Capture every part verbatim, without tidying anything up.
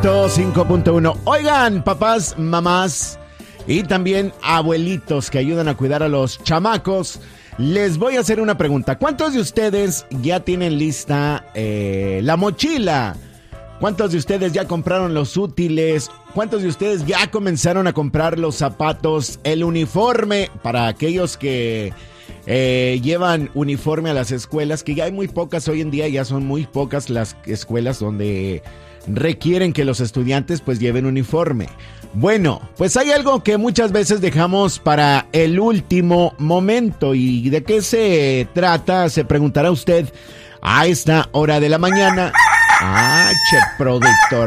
cinco punto uno. Oigan, papás, mamás y también abuelitos que ayudan a cuidar a los chamacos, les voy a hacer una pregunta. ¿Cuántos de ustedes ya tienen lista eh, la mochila? ¿Cuántos de ustedes ya compraron los útiles? ¿Cuántos de ustedes ya comenzaron a comprar los zapatos, el uniforme para aquellos que eh, llevan uniforme a las escuelas? Que ya hay muy pocas hoy en día, ya son muy pocas las escuelas donde requieren que los estudiantes pues lleven uniforme. Bueno, pues hay algo que muchas veces dejamos para el último momento. ¿Y de qué se trata? Se preguntará usted a esta hora de la mañana. Ah, che, productor.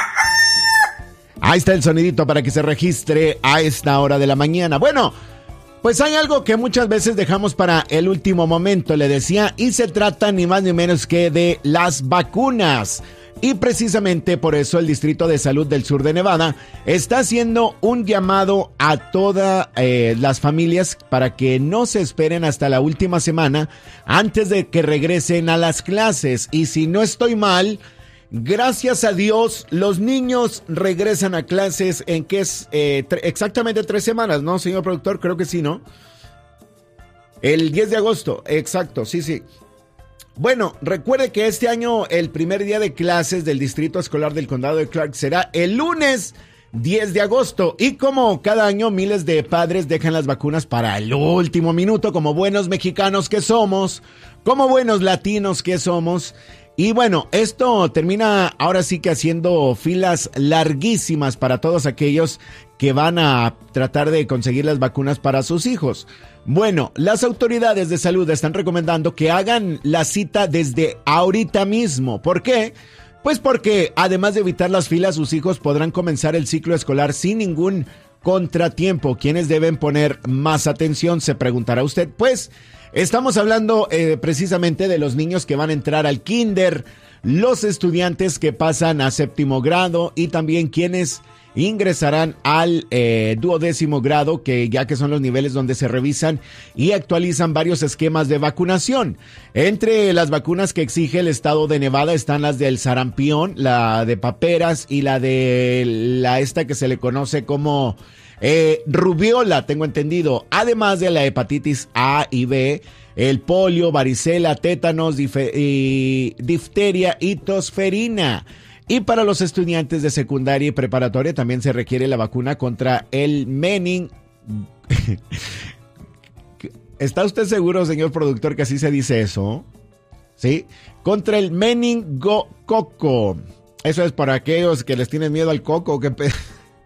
Ahí está el sonidito para que se registre a esta hora de la mañana. Bueno, pues hay algo que muchas veces dejamos para el último momento, le decía, y se trata ni más ni menos que de las vacunas. Y precisamente por eso el Distrito de Salud del Sur de Nevada está haciendo un llamado a todas eh, las familias para que no se esperen hasta la última semana antes de que regresen a las clases. Y si no estoy mal, gracias a Dios, los niños regresan a clases en que es eh, tre- exactamente tres semanas, ¿no, señor productor? Creo que sí, ¿no? El diez de agosto, exacto, sí, sí. Bueno, recuerde que este año el primer día de clases del Distrito Escolar del Condado de Clark será el lunes diez de agosto. Y como cada año miles de padres dejan las vacunas para el último minuto, como buenos mexicanos que somos, como buenos latinos que somos. Y bueno, esto termina ahora sí que haciendo filas larguísimas para todos aquellos que van a tratar de conseguir las vacunas para sus hijos. Bueno, las autoridades de salud están recomendando que hagan la cita desde ahorita mismo. ¿Por qué? Pues porque además de evitar las filas, sus hijos podrán comenzar el ciclo escolar sin ningún contratiempo. ¿Quiénes deben poner más atención? Se preguntará usted. Pues estamos hablando eh, precisamente de los niños que van a entrar al kinder, los estudiantes que pasan a séptimo grado y también quienes ingresarán al eh, duodécimo grado, que ya que son los niveles donde se revisan y actualizan varios esquemas de vacunación. Entre las vacunas que exige el estado de Nevada están las del sarampión, la de paperas y la de la esta que se le conoce como eh, rubiola, tengo entendido, además de la hepatitis A y B, el polio, varicela, tétanos, dif- y difteria y tosferina. Y para los estudiantes de secundaria y preparatoria también se requiere la vacuna contra el mening... ¿Está usted seguro, señor productor, que así se dice eso? ¿Sí? Contra el meningococo. Eso es para aquellos que les tienen miedo al coco. Que pe...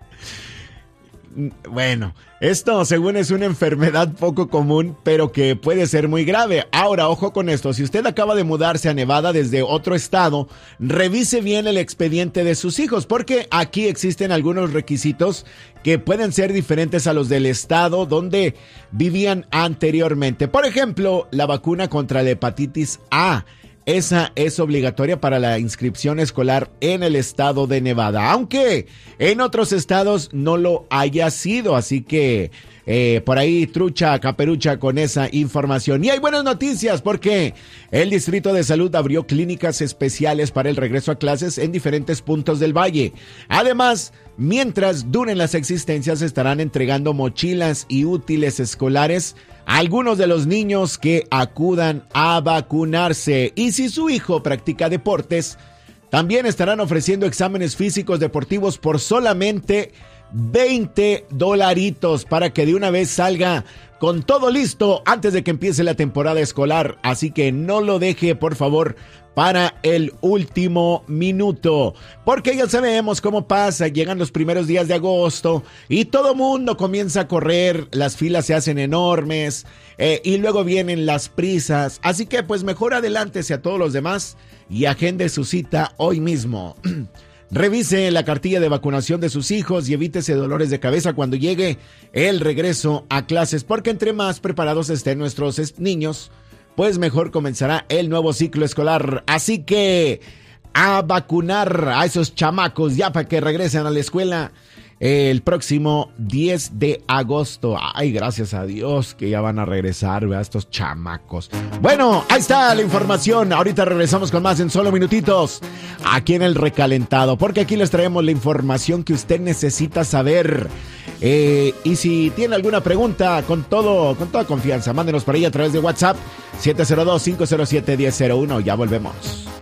Bueno, esto según es una enfermedad poco común, pero que puede ser muy grave. Ahora, ojo con esto, si usted acaba de mudarse a Nevada desde otro estado, revise bien el expediente de sus hijos, porque aquí existen algunos requisitos que pueden ser diferentes a los del estado donde vivían anteriormente. Por ejemplo, la vacuna contra la hepatitis A. Esa es obligatoria para la inscripción escolar en el estado de Nevada, aunque en otros estados no lo haya sido, así que eh, por ahí trucha, caperucha con esa información. Y hay buenas noticias porque el Distrito de Salud abrió clínicas especiales para el regreso a clases en diferentes puntos del valle. Además, mientras duren las existencias, estarán entregando mochilas y útiles escolares a algunos de los niños que acudan a vacunarse. Y si su hijo practica deportes, también estarán ofreciendo exámenes físicos deportivos por solamente veinte dolaritos para que de una vez salga con todo listo antes de que empiece la temporada escolar. Así que no lo deje, por favor, para el último minuto, porque ya sabemos cómo pasa. Llegan los primeros días de agosto y todo mundo comienza a correr, las filas se hacen enormes eh, y luego vienen las prisas. Así que pues mejor adelántese a todos los demás y agende su cita hoy mismo. Revise la cartilla de vacunación de sus hijos y evítese dolores de cabeza cuando llegue el regreso a clases, porque entre más preparados estén nuestros niños, pues mejor comenzará el nuevo ciclo escolar. Así que a vacunar a esos chamacos ya para que regresen a la escuela. el próximo diez de agosto. Ay, gracias a Dios que ya van a regresar, ¿verdad? Estos chamacos. Bueno, ahí está la información. Ahorita regresamos con más en solo minutitos aquí en El Recalentado, porque aquí les traemos la información que usted necesita saber. Eh, y si tiene alguna pregunta, con todo, con toda confianza, mándenos por ahí a través de WhatsApp siete cero dos, cinco cero siete, uno cero uno. Ya volvemos.